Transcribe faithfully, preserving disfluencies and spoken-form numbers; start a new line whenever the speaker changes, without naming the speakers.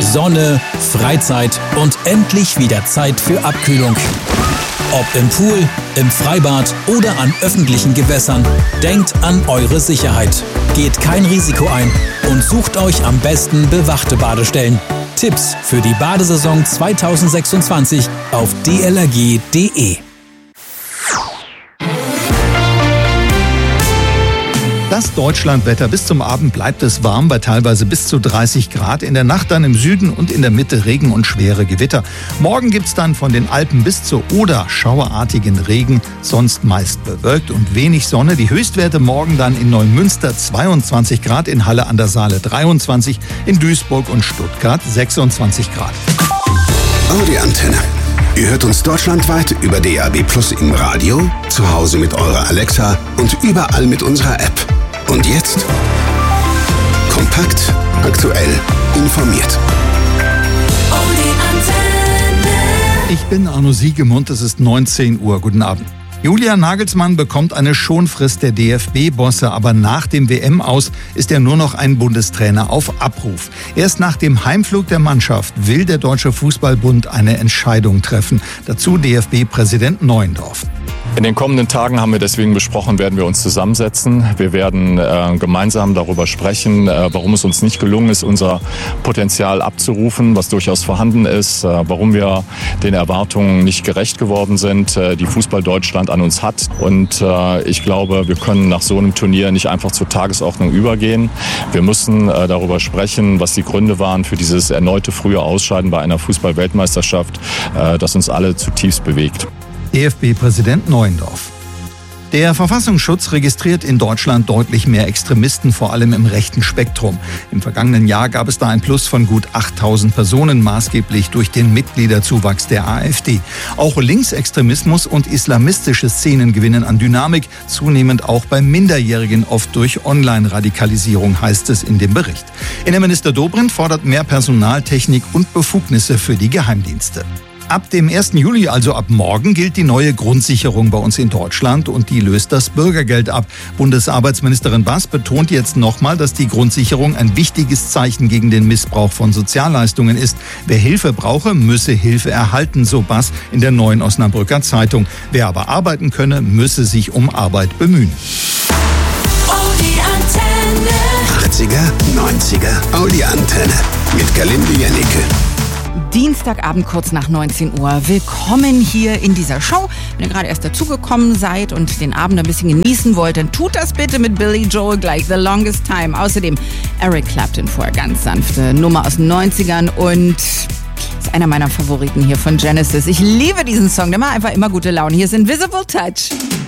Sonne, Freizeit und endlich wieder Zeit für Abkühlung. Ob im Pool, im Freibad oder an öffentlichen Gewässern, denkt an eure Sicherheit. Geht kein Risiko ein und sucht euch am besten bewachte Badestellen. Tipps für die Badesaison zweitausendsechsundzwanzig auf d l r g punkt d e.
Das Deutschlandwetter. Bis zum Abend bleibt es warm bei teilweise bis zu dreißig Grad. In der Nacht dann im Süden und in der Mitte Regen und schwere Gewitter. Morgen gibt's dann von den Alpen bis zur Oder schauerartigen Regen. Sonst meist bewölkt und wenig Sonne. Die Höchstwerte morgen dann in Neumünster zweiundzwanzig Grad, in Halle an der Saale dreiundzwanzig, in Duisburg und Stuttgart sechsundzwanzig Grad.
Audi Antenne. Ihr hört uns deutschlandweit über D A B Plus im Radio, zu Hause mit eurer Alexa und überall mit unserer App. Und jetzt kompakt, aktuell, informiert.
Ich bin Arno Siegemund, es ist neunzehn Uhr. Guten Abend. Julian Nagelsmann bekommt eine Schonfrist der D F B-Bosse, aber nach dem W M-Aus ist er nur noch ein Bundestrainer auf Abruf. Erst nach dem Heimflug der Mannschaft will der Deutsche Fußballbund eine Entscheidung treffen. Dazu D F B-Präsident Neuendorf.
In den kommenden Tagen haben wir deswegen besprochen, werden wir uns zusammensetzen. Wir werden äh, gemeinsam darüber sprechen, äh, warum es uns nicht gelungen ist, unser Potenzial abzurufen, was durchaus vorhanden ist, äh, warum wir den Erwartungen nicht gerecht geworden sind, äh, die Fußball Deutschland an uns hat. Und äh, ich glaube, wir können nach so einem Turnier nicht einfach zur Tagesordnung übergehen. Wir müssen äh, darüber sprechen, was die Gründe waren für dieses erneute frühe Ausscheiden bei einer Fußball-Weltmeisterschaft, äh, das uns alle zutiefst bewegt.
D F B-Präsident Neuendorf. Der Verfassungsschutz registriert in Deutschland deutlich mehr Extremisten, vor allem im rechten Spektrum. Im vergangenen Jahr gab es da ein Plus von gut achttausend Personen, maßgeblich durch den Mitgliederzuwachs der AfD. Auch Linksextremismus und islamistische Szenen gewinnen an Dynamik, zunehmend auch bei Minderjährigen, oft durch Online-Radikalisierung, heißt es in dem Bericht. Innenminister Dobrindt fordert mehr Personal, Technik und Befugnisse für die Geheimdienste. Ab dem ersten Juli, also ab morgen, gilt die neue Grundsicherung bei uns in Deutschland und die löst das Bürgergeld ab. Bundesarbeitsministerin Bass betont jetzt nochmal, dass die Grundsicherung ein wichtiges Zeichen gegen den Missbrauch von Sozialleistungen ist. Wer Hilfe brauche, müsse Hilfe erhalten, so Bass in der Neuen Osnabrücker Zeitung. Wer aber arbeiten könne, müsse sich um Arbeit bemühen.
achtziger, neunziger, Audi Antenne mit Galinde Jennecke.
Dienstagabend kurz nach neunzehn Uhr. Willkommen hier in dieser Show. Wenn ihr gerade erst dazugekommen seid und den Abend ein bisschen genießen wollt, dann tut das bitte mit Billy Joel gleich The Longest Time. Außerdem Eric Clapton vorher, ganz sanfte Nummer aus den neunzigern und ist einer meiner Favoriten hier von Genesis. Ich liebe diesen Song, der macht einfach immer gute Laune. Hier ist Invisible Touch.